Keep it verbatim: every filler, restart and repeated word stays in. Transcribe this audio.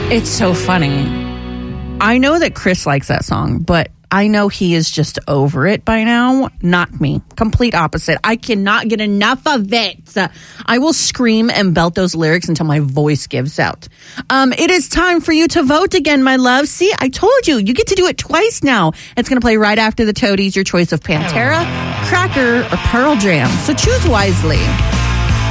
It's so funny. I know that Chris likes that song, but I know he is just over it by now. Not me. Complete opposite. I cannot get enough of it. I will scream and belt those lyrics until my voice gives out. Um, it is time for you to vote again, my love. See, I told you. You get to do it twice now. It's going to play right after the Toadies, your choice of Pantera, Cracker, or Pearl Jam. So choose wisely.